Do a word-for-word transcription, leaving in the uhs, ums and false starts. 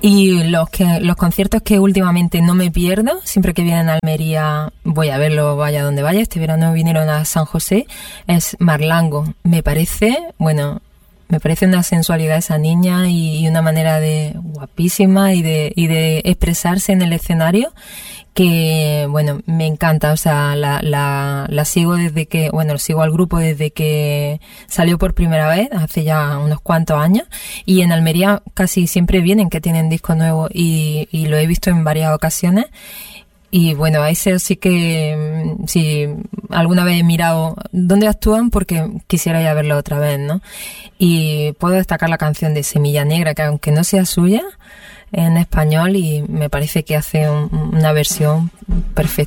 Y los que los conciertos que últimamente no me pierdo, siempre que vienen a Almería voy a verlo, vaya donde vaya. Este verano vinieron a San José, es Marlango. Me parece, bueno, me parece una sensualidad esa niña y, y una manera de guapísima y de y de expresarse en el escenario que, bueno, me encanta. O sea, la, la, la sigo desde que, bueno, sigo al grupo desde que salió por primera vez, hace ya unos cuantos años, y en Almería casi siempre vienen que tienen disco nuevo y, y lo he visto en varias ocasiones. Y bueno, a ese sí que, si alguna vez he mirado dónde actúan porque quisiera ir a verlo otra vez, ¿no? Y puedo destacar la canción de Semilla Negra, que aunque no sea suya, en español, y me parece que hace un, una versión perfecta.